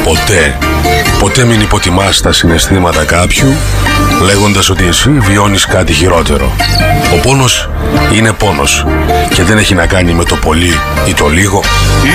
Ποτέ μην υποτιμάς τα συναισθήματα κάποιου λέγοντας ότι εσύ βιώνεις κάτι χειρότερο. Ο πόνος είναι πόνος και δεν έχει να κάνει με το πολύ ή το λίγο.